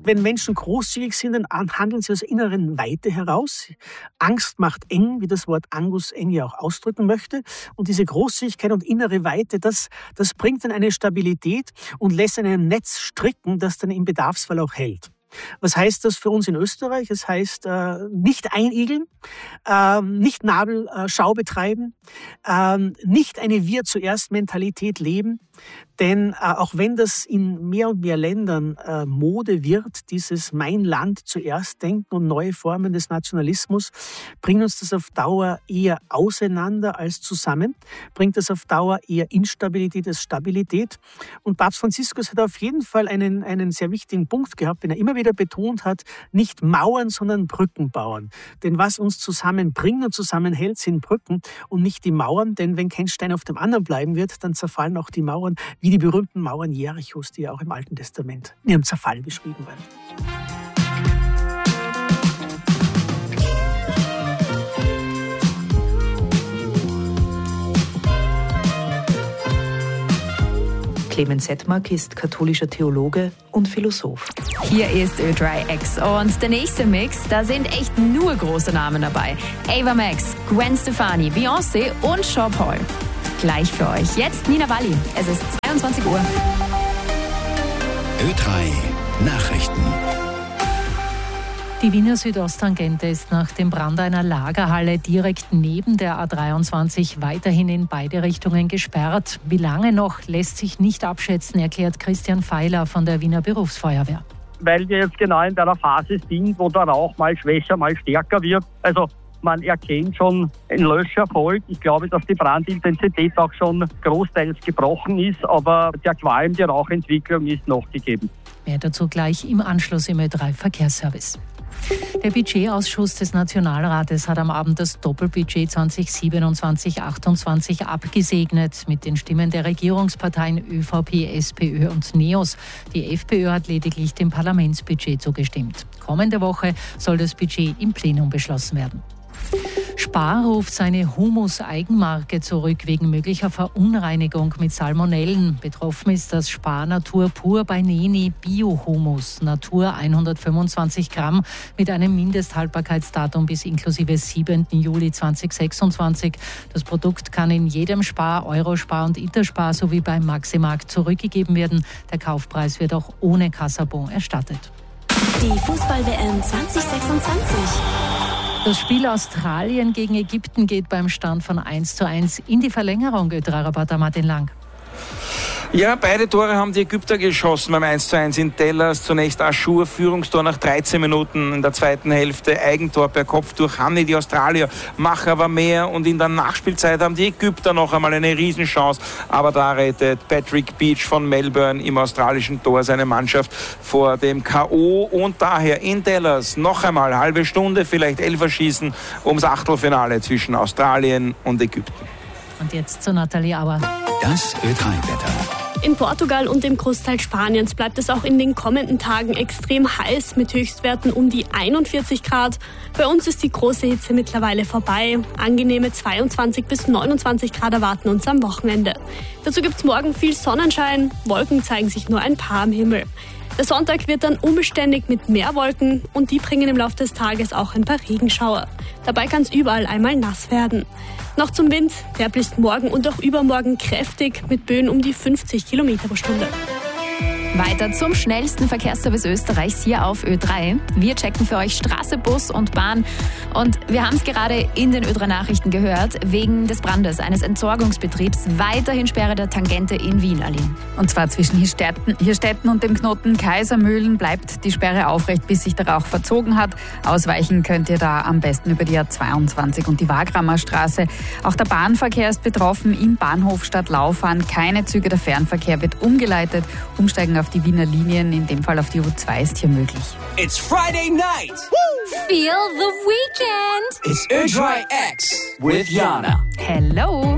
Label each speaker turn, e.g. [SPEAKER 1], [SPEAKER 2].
[SPEAKER 1] wenn Menschen großzügig sind, dann handeln sie aus inneren Weite heraus. Angst macht eng, wie das Wort Angus eng ja auch ausdrücken möchte. Und diese Großzügigkeit und innere Weite, das bringt dann eine Stabilität und lässt ein Netz stricken, das dann im Bedarfsfall auch hält. Was heißt das für uns in Österreich? Es heißt, nicht einigeln, nicht Nabelschau betreiben, nicht eine Wir-zuerst-Mentalität leben. Denn auch wenn das in mehr und mehr Ländern Mode wird, dieses Mein Land zuerst denken und neue Formen des Nationalismus, bringt uns das auf Dauer eher auseinander als zusammen, bringt das auf Dauer eher Instabilität als Stabilität. Und Papst Franziskus hat auf jeden Fall einen sehr wichtigen Punkt gehabt, den er immer wieder betont hat, nicht Mauern, sondern Brücken bauen. Denn was uns zusammenbringt und zusammenhält, sind Brücken und nicht die Mauern. Denn wenn kein Stein auf dem anderen bleiben wird, dann zerfallen auch die Mauern, wie die berühmten Mauern Jerichos, die ja auch im Alten Testament in ihrem Zerfall beschrieben werden.
[SPEAKER 2] Clemens Settmark ist katholischer Theologe und Philosoph.
[SPEAKER 3] Hier ist Ö3X und der nächste Mix, da sind echt nur große Namen dabei. Ava Max, Gwen Stefani, Beyoncé und Sean Paul. Gleich für euch. Jetzt Nina Walli. Es ist 22 Uhr.
[SPEAKER 4] Ö3 Nachrichten.
[SPEAKER 5] Die Wiener Südosttangente ist nach dem Brand einer Lagerhalle direkt neben der A23 weiterhin in beide Richtungen gesperrt. Wie lange noch, lässt sich nicht abschätzen, erklärt Christian Feiler von der Wiener Berufsfeuerwehr.
[SPEAKER 6] Weil wir jetzt genau in der Phase sind, wo der Rauch mal schwächer, mal stärker wird. Also man erkennt schon einen Löscherfolg. Ich glaube, dass die Brandintensität auch schon großteils gebrochen ist, aber der Qualm, die Rauchentwicklung ist noch gegeben.
[SPEAKER 5] Mehr dazu gleich im Anschluss im Ö3 Verkehrsservice. Der Budgetausschuss des Nationalrates hat am Abend das Doppelbudget 2027-28 abgesegnet mit den Stimmen der Regierungsparteien ÖVP, SPÖ und NEOS. Die FPÖ hat lediglich dem Parlamentsbudget zugestimmt. Kommende Woche soll das Budget im Plenum beschlossen werden. Spar ruft seine Humus-Eigenmarke zurück wegen möglicher Verunreinigung mit Salmonellen. Betroffen ist das Spar Natur Pur bei Neni Bio-Humus Natur 125 Gramm mit einem Mindesthaltbarkeitsdatum bis inklusive 7. Juli 2026. Das Produkt kann in jedem Spar, Eurospar und Interspar sowie beim Maximarkt zurückgegeben werden. Der Kaufpreis wird auch ohne Kassabon erstattet.
[SPEAKER 7] Die Fußball-WM 2026.
[SPEAKER 5] Das Spiel Australien gegen Ägypten geht beim Stand von 1:1 in die Verlängerung. Ö3-Reporter Martin Lang.
[SPEAKER 8] Ja, beide Tore haben die Ägypter geschossen beim 1:1 in Tellers. Zunächst Aschur, Führungstor nach 13 Minuten. In der zweiten Hälfte Eigentor per Kopf durch Hanni. Die Australier machen aber mehr. Und in der Nachspielzeit haben die Ägypter noch einmal eine Riesenchance. Aber da rettet Patrick Beach von Melbourne im australischen Tor seine Mannschaft vor dem K.O. Und daher in Tellers noch einmal halbe Stunde, vielleicht Elferschießen ums Achtelfinale zwischen Australien und Ägypten.
[SPEAKER 5] Und jetzt zu Nathalie Auer.
[SPEAKER 4] Das Ö3-Wetter.
[SPEAKER 7] In Portugal und dem Großteil Spaniens bleibt es auch in den kommenden Tagen extrem heiß mit Höchstwerten um die 41 Grad. Bei uns ist die große Hitze mittlerweile vorbei. Angenehme 22 bis 29 Grad erwarten uns am Wochenende. Dazu gibt es morgen viel Sonnenschein. Wolken zeigen sich nur ein paar am Himmel. Der Sonntag wird dann unbeständig mit mehr Wolken und die bringen im Laufe des Tages auch ein paar Regenschauer. Dabei kann es überall einmal nass werden. Noch zum Wind, der bläst morgen und auch übermorgen kräftig mit Böen um die 50 Kilometer pro Stunde.
[SPEAKER 3] Weiter zum schnellsten Verkehrsservice Österreichs hier auf Ö3. Wir checken für euch Straße, Bus und Bahn. Und wir haben es gerade in den Ö3-Nachrichten gehört, wegen des Brandes eines Entsorgungsbetriebs weiterhin Sperre der Tangente in Wien, Aline.
[SPEAKER 9] Und zwar zwischen Hirstetten und dem Knoten Kaisermühlen bleibt die Sperre aufrecht, bis sich der Rauch verzogen hat. Ausweichen könnt ihr da am besten über die A22 und die Wagramer Straße. Auch der Bahnverkehr ist betroffen. Im Bahnhof Stadtlau fahren keine Züge. Der Fernverkehr wird umgeleitet. Umsteigen auf die Wiener Linien, in dem Fall auf die U2 ist hier möglich.
[SPEAKER 10] It's Friday night.
[SPEAKER 7] Feel the weekend.
[SPEAKER 10] It's Ö3X with Jana.
[SPEAKER 3] Hello!